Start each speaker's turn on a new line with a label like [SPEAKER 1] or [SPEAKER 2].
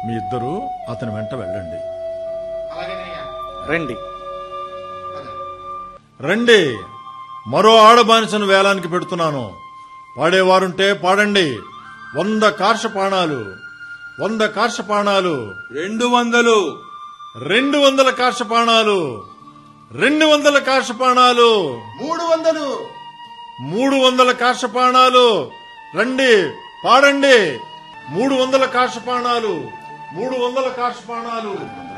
[SPEAKER 1] మీ ఇద్దరు అతని వెంట వెళ్ళండి.
[SPEAKER 2] రండి.
[SPEAKER 1] రండి, మరో ఆడబానిసను వేలానికి పెడుతున్నాను. పాడేవారుంటే పాడండి. 100 కార్షపాణాలు, 100 కార్షపాణాలు,
[SPEAKER 3] 200,
[SPEAKER 1] 200 కార్షపాణాలు, 200 కార్షపాణాలు,
[SPEAKER 3] 300,
[SPEAKER 1] 300 కార్షపాణాలు. రండి, పాడండి. 300 కార్షపాణాలు, 300 కార్షపాణాలు.